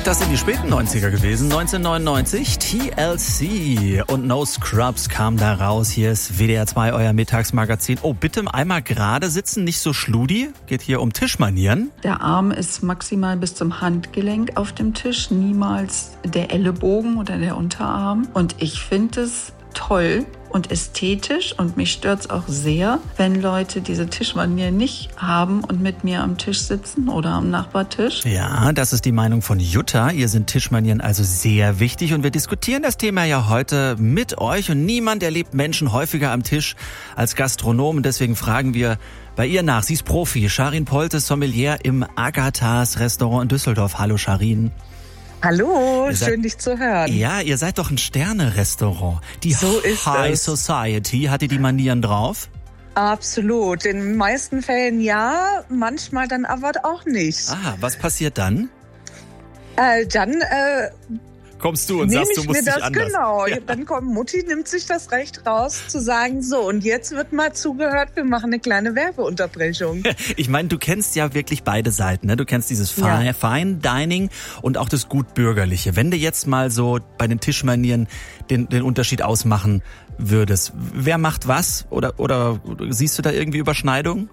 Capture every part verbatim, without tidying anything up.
Das sind die späten neunziger gewesen, neunzehnhundertneunundneunzig. T L C und No Scrubs kam da raus. Hier ist W D R zwei, euer Mittagsmagazin. Oh, bitte einmal gerade sitzen, nicht so schludi. Geht hier um Tischmanieren. Der Arm ist maximal bis zum Handgelenk auf dem Tisch, niemals der Ellenbogen oder der Unterarm. Und ich finde es toll und ästhetisch und mich stört's auch sehr, wenn Leute diese Tischmanieren nicht haben und mit mir am Tisch sitzen oder am Nachbartisch. Ja, das ist die Meinung von Jutta. Ihr sind Tischmanieren also sehr wichtig und wir diskutieren das Thema ja heute mit euch und niemand erlebt Menschen häufiger am Tisch als Gastronom und deswegen fragen wir bei ihr nach. Sie ist Profi, Sharin Polte, Sommelier im Agathas Restaurant in Düsseldorf. Hallo Sharin. Hallo, seid, schön dich zu hören. Ja, ihr seid doch ein Sterne-Restaurant. Die so ist High es. Society, hat ihr die Manieren drauf? Absolut. In den meisten Fällen ja, manchmal dann aber auch nicht. Ah, was passiert dann? Äh, dann äh, kommst du und nehme sagst, du ich musst mir dich das anders. genau. Ja. Dann kommt Mutti, nimmt sich das Recht raus, zu sagen, so und jetzt wird mal zugehört, wir machen eine kleine Werbeunterbrechung. Ich meine, du kennst ja wirklich beide Seiten, ne? Du kennst dieses Ja. Fine, Fine Dining und auch das Gutbürgerliche. Wenn du jetzt mal so bei den Tischmanieren den, den Unterschied ausmachen würdest, wer macht was? Oder, oder siehst du da irgendwie Überschneidungen?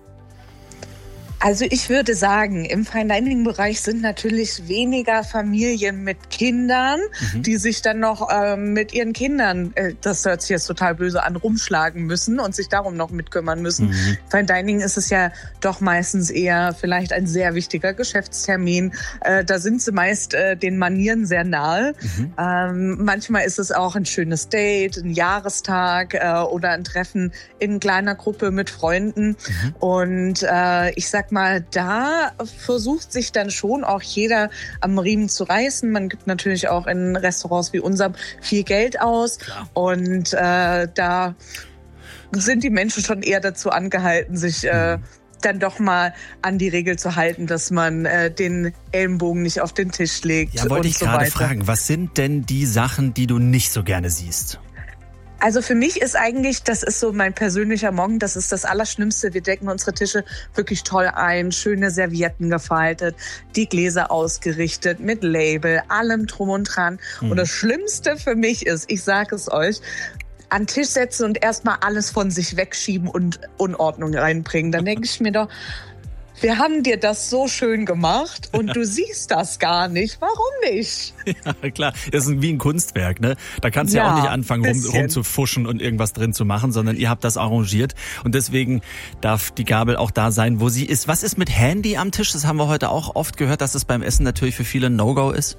Also ich würde sagen, im Fine-Dining-Bereich sind natürlich weniger Familien mit Kindern, mhm. die sich dann noch ähm, mit ihren Kindern, äh, das hört sich jetzt total böse an, rumschlagen müssen und sich darum noch mitkümmern müssen. Mhm. Fine-Dining ist es ja doch meistens eher vielleicht ein sehr wichtiger Geschäftstermin. Äh, da sind sie meist äh, den Manieren sehr nahe. Mhm. Ähm, manchmal ist es auch ein schönes Date, ein Jahrestag äh, oder ein Treffen in kleiner Gruppe mit Freunden. Mhm. Und äh, ich sag mal, da versucht sich dann schon auch jeder am Riemen zu reißen. Man gibt natürlich auch in Restaurants wie unserem viel Geld aus. Klar. Und äh, da sind die Menschen schon eher dazu angehalten, sich äh, dann doch mal an die Regel zu halten, dass man äh, den Ellenbogen nicht auf den Tisch legt. Ja, wollte und ich so gerade weiter. fragen, was sind denn die Sachen, die du nicht so gerne siehst? Also für mich ist eigentlich, das ist so mein persönlicher Morgen, das ist das Allerschlimmste. Wir decken unsere Tische wirklich toll ein, schöne Servietten gefaltet, die Gläser ausgerichtet, mit Label, allem drum und dran. Mhm. Und das Schlimmste für mich ist, ich sage es euch, an den Tisch setzen und erstmal alles von sich wegschieben und Unordnung reinbringen. Dann denke ich mir doch, wir haben dir das so schön gemacht und ja. du siehst das gar nicht. Warum nicht? Ja, klar. Das ist wie ein Kunstwerk, ne? Da kannst du ja, ja auch nicht anfangen, rum, rumzufuschen und irgendwas drin zu machen, sondern ihr habt das arrangiert. Und deswegen darf die Gabel auch da sein, wo sie ist. Was ist mit Handy am Tisch? Das haben wir heute auch oft gehört, dass es beim Essen natürlich für viele ein No-Go ist.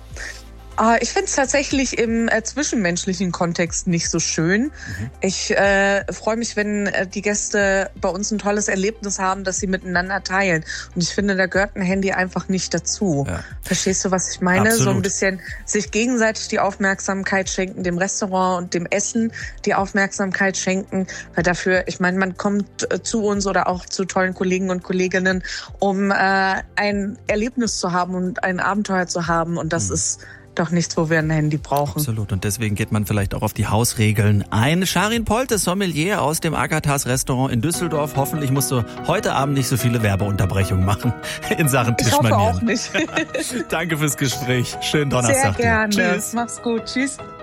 Ich finde es tatsächlich im äh, zwischenmenschlichen Kontext nicht so schön. Mhm. Ich äh, freue mich, wenn äh, die Gäste bei uns ein tolles Erlebnis haben, das sie miteinander teilen. Und ich finde, da gehört ein Handy einfach nicht dazu. Ja. Verstehst du, was ich meine? Absolut. So ein bisschen sich gegenseitig die Aufmerksamkeit schenken, dem Restaurant und dem Essen die Aufmerksamkeit schenken. Weil dafür, ich meine, man kommt äh, zu uns oder auch zu tollen Kollegen und Kolleginnen, um äh, ein Erlebnis zu haben und ein Abenteuer zu haben. Und das mhm. ist doch nichts, wo wir ein Handy brauchen. Absolut. Und deswegen geht man vielleicht auch auf die Hausregeln ein. Sharin Polte, Sommelier aus dem Agathas Restaurant in Düsseldorf. Hoffentlich musst du heute Abend nicht so viele Werbeunterbrechungen machen in Sachen Tischmanieren. Ich hoffe auch nicht. Danke fürs Gespräch. Schönen Donnerstag. Sehr gerne. Tschüss. Mach's gut. Tschüss.